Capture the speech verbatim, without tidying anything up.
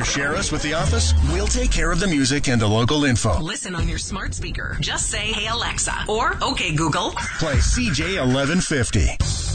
share us with the office, we'll take care of the music and the local info. Listen on your smart speaker. Just say, "Hey Alexa," or "Okay Google." Play C J eleven fifty.